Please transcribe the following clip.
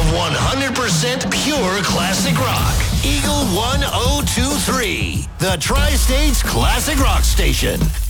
100% pure classic rock. Eagle 1023, the Tri-States Classic Rock Station.